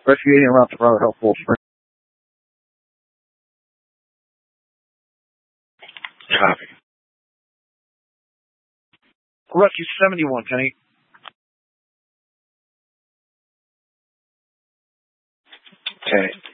Rescue 80 around to Bravo Health Full Spring. Copy. Rescue 71, Penny. Okay.